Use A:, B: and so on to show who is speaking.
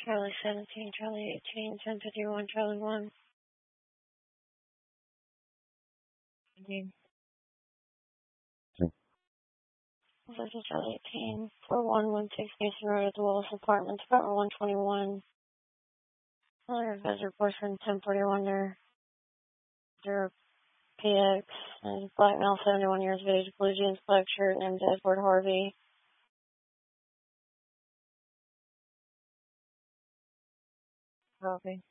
A: Charlie 17, Charlie 18, 1051, Charlie 1. This is Charlie 18, 4116 Mason Road at the Willis Apartments, apartment 121. Another visitor person, 1041 there. Their PX, and black male, 71 years of age, blue jeans, black shirt, named Edward Harvey. Harvey.